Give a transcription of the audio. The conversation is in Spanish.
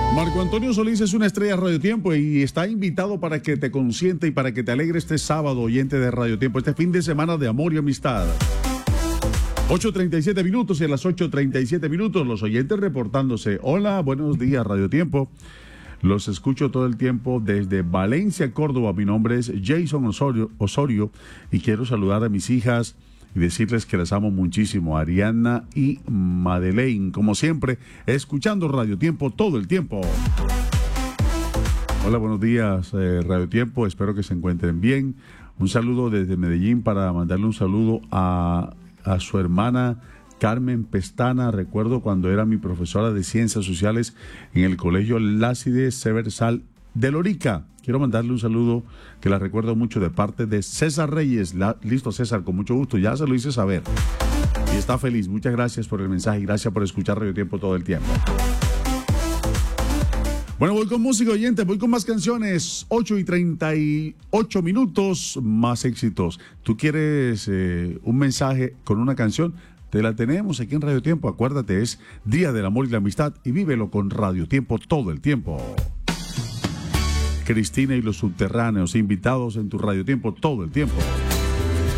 Marco Antonio Solís es una estrella de Radio Tiempo y está invitado para que te consienta y para que te alegre este sábado, oyente de Radio Tiempo, este fin de semana de amor y amistad. 8:37 minutos y a las 8:37 minutos los oyentes reportándose. Hola, buenos días Radio Tiempo. Los escucho todo el tiempo desde Valencia, Córdoba. Mi nombre es Jason Osorio y quiero saludar a mis hijas y decirles que las amo muchísimo, Ariana y Madeleine, como siempre, escuchando Radio Tiempo todo el tiempo. Hola, buenos días Radio Tiempo, espero que se encuentren bien. Un saludo desde Medellín para mandarle un saludo a su hermana Carmen Pestana. Recuerdo cuando era mi profesora de Ciencias Sociales en el Colegio Lácide Seversal de Lorica. Quiero mandarle un saludo que la recuerdo mucho de parte de César Reyes. Listo, César, con mucho gusto, ya se lo hice saber. Y está feliz. Muchas gracias por el mensaje y gracias por escuchar Radio Tiempo todo el tiempo. Bueno, voy con música, oyente, voy con más canciones. 8:38 minutos, más éxitos. ¿Tú quieres un mensaje con una canción? Te la tenemos aquí en Radio Tiempo. Acuérdate, es Día del Amor y la Amistad y vívelo con Radio Tiempo todo el tiempo. Cristina y los Subterráneos, invitados en tu Radio Tiempo todo el tiempo.